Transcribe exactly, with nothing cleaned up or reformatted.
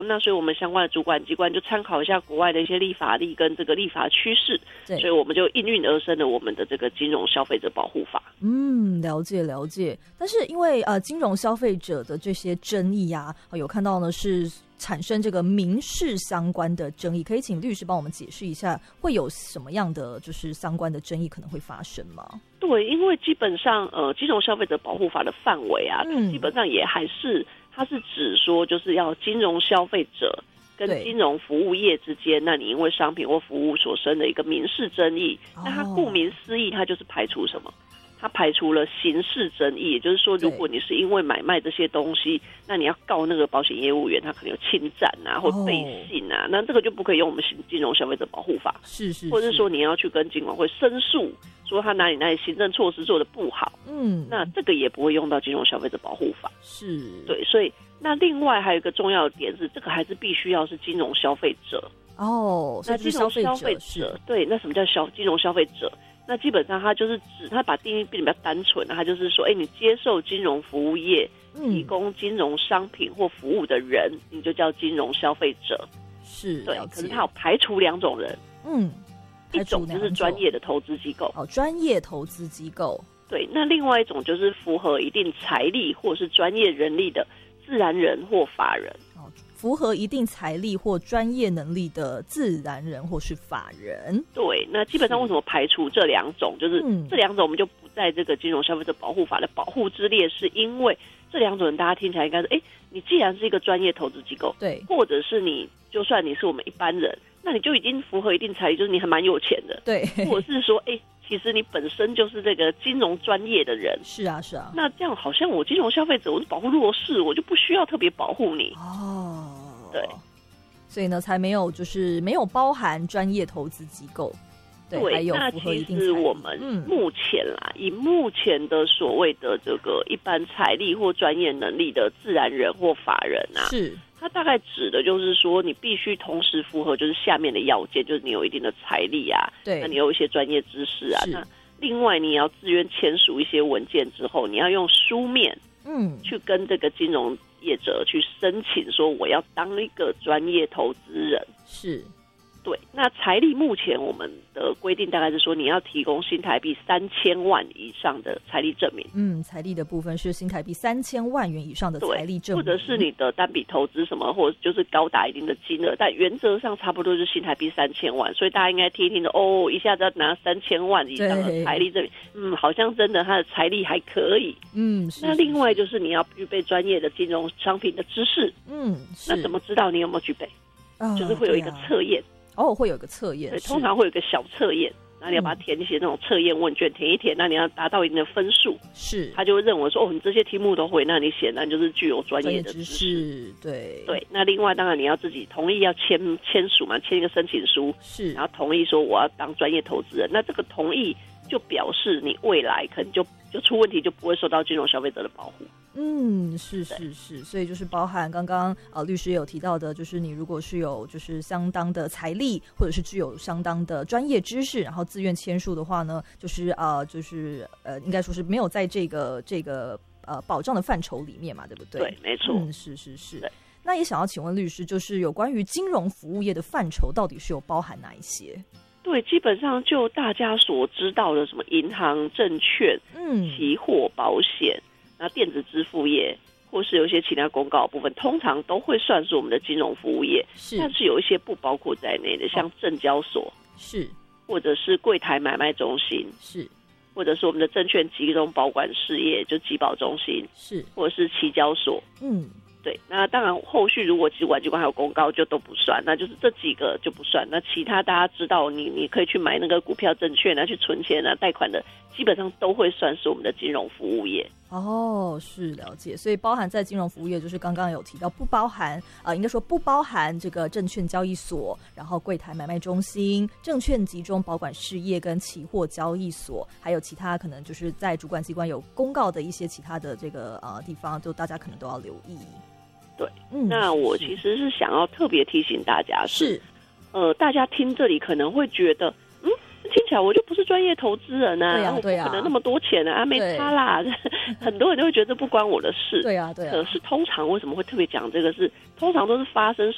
那所以我们相关的主管机关就参考一下国外的一些立法例跟这个立法趋势，所以我们就应运而生了我们的这个金融消费者保护法。 嗯，了解了解。但是因为呃金融消费者的这些争议啊，有看到呢是产生这个民事相关的争议，可以请律师帮我们解释一下会有什么样的就是相关的争议可能会发生吗？ 对，因为基本上呃金融消费者保护法的范围啊，它基本上也还是它是指说就是要金融消费者跟金融服务业之间，那你因为商品或服务所生的一个民事争议，哦、那它顾名思义，它就是排除什么？它排除了刑事争议，也就是说，如果你是因为买卖这些东西，那你要告那个保险业务员，他可能有侵占啊，或背信啊，哦、那这个就不可以用我们金融消费者保护法， 是 是, 是， 或者是说你要去跟金管会申诉，说他哪里哪里行政措施做得不好，嗯，那这个也不会用到金融消费者保护法， 是对，所以那另外还有一个重要的点是，这个还是必须要是金融消费者哦， 那金融消费者对，那什么叫消金融消费者？那基本上它就是指，它把定义变得比较单纯，它就是说，哎，你接受金融服务业提供金融商品或服务的人，嗯、你就叫金融消费者。 是， 对，可是它有排除两种人， 嗯， 一种就是专业的投资机构， 哦，专业投资机构， 对，那另外一种就是符合一定财力或是专业人力的自然人或法人。 符合一定财力或专业能力的自然人或是法人。 对，那基本上为什么排除这两种？就是这两种我们就不在这个金融消费者保护法的保护之列，是因为这两种人大家听起来应该是，哎，你既然是一个专业投资机构， 对， 或者是你就算你是我们一般人，那你就已经符合一定财力，就是你还蛮有钱的， 对， 或者是说，哎，其实你本身就是这个金融专业的人， 是啊是啊， 那这样好像我金融消费者我是保护弱势，我就不需要特别保护你哦。 对， 所以呢，才没有就是没有包含专业投资机构，对， 对， 还有符合一定财力。 那其实我们目前啦，嗯、以目前的所谓的这个一般财力或专业能力的自然人或法人啊， 是它大概指的就是说，你必须同时符合就是下面的要件，就是你有一定的财力啊， 对， 那你有一些专业知识啊，那另外你要自愿签署一些文件之后，你要用书面，嗯，去跟这个金融业者去申请说我要当一个专业投资人， 是， 对。那财力目前我们的规定大概是说你要提供新台币三千万以上的财力证明， 嗯，财力的部分是新台币三千万元以上的财力证明， 或者是你的单笔投资什么，或者就是高达一定的金额，但原则上差不多就是新台币三千万，所以大家应该听一听的哦，一下子要拿三千万以上的财力证明，嗯，好像真的他的财力还可以， 嗯，是是是， 那另外就是你要具备专业的金融商品的知识，嗯，那怎么知道你有没有具备？嗯、就是会有一个测验。 哦，会有一个测验， 对，通常会有一个小测验，然后你要把它填一些那种测验问卷，填一填，那你要达到一定的分数， 是， 他就会认为说，哦，你这些题目都会，那你显然就是具有专业的知识， 对对。那另外当然你要自己同意要签签署嘛，签一个申请书， 是， 然后同意说我要当专业投资人，那这个同意就表示你未来可能就就出问题就不会受到金融消费者的保护。 嗯，是是是，所以就是包含刚刚呃律师也有提到的，就是你如果是有就是相当的财力，或者是具有相当的专业知识，然后自愿签署的话呢，就是呃就是呃应该说是没有在这个这个呃保障的范畴里面嘛，对不对？ 对，没错。 嗯，是是是。那也想要请问律师，就是有关于金融服务业的范畴，到底是有包含哪一些？ 对，基本上就大家所知道的什么银行、证券、嗯、期货、保险。那电子支付业或是有一些其他公告的部分，通常都会算是我们的金融服务业， 是， 但是有一些不包括在内的，像证交所是， 或者是柜台买卖中心是， 或者是我们的证券集中保管事业，就集保中心是， 或者是期交所，嗯。对，那当然后续如果主管机关还有公告就都不算，那就是这几个就不算，那其他大家知道你你可以去买那个股票证券啊，去存钱啊，贷款的基本上都会算是我们的金融服务业。 哦，是，了解。所以包含在金融服务业，就是刚刚有提到不包含呃应该说不包含这个证券交易所，然后柜台买卖中心、证券集中保管事业跟期货交易所，还有其他可能就是在主管机关有公告的一些其他的这个呃地方，就大家可能都要留意。 对，嗯，那我其实是想要特别提醒大家是， 是呃，大家听这里可能会觉得，嗯，听起来我就不是专业投资人啊， 对啊，对啊， 我不可能那么多钱啊，啊没差啦，很多人就会觉得这不关我的事， 对啊，对啊。 可是通常为什么会特别讲这个是，通常都是发生